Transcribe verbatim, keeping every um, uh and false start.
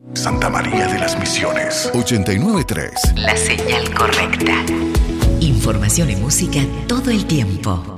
Santa María de las Misiones. ochenta y nueve punto tres. La señal correcta. Información y música todo el tiempo.